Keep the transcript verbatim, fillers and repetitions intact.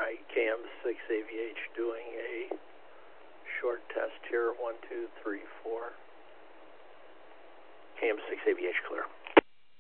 right, K M six A V H doing a short test here, one, two, three, four. K M six A V H clear.